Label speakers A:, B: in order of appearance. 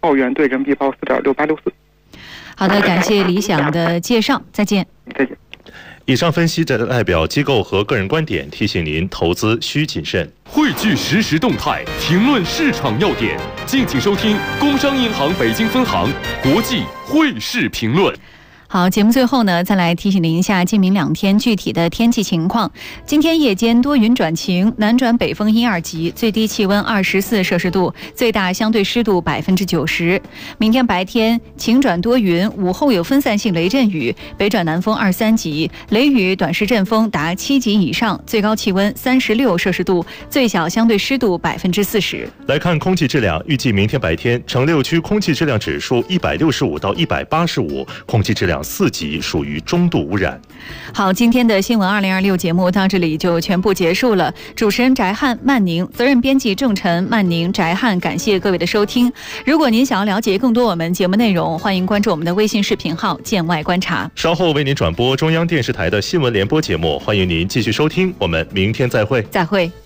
A: 澳元兑人民币报4.6864。
B: 好的，感谢李想的介绍，再见。
A: 再见。
C: 以上分析的代表机构和个人观点，提醒您投资需谨慎。
D: 汇聚实时动态，评论市场要点，敬请收听工商银行北京分行国际汇市评论。
B: 好，节目最后呢，再来提醒您一下今明2天具体的天气情况。今天夜间多云转晴，南转北风1、2级，最低气温24摄氏度，最大相对湿度90%。明天白天晴转多云，午后有分散性雷阵雨，北转南风2、3级，雷雨短时阵风达7级以上，最高气温36摄氏度，最小相对湿度40%。
C: 来看空气质量，预计明天白天城6区空气质量指数165到185，空气质量4级，属于中度污染。
B: 好，今天的新闻2026节目到这里就全部结束了。主持人翟汉、曼宁，责任编辑郑晨、曼宁、翟汉，感谢各位的收听。如果您想要了解更多我们节目内容，欢迎关注我们的微信视频号“见外观察”。
C: 稍后为您转播中央电视台的新闻联播节目，欢迎您继续收听。我们明天再会。
B: 再会。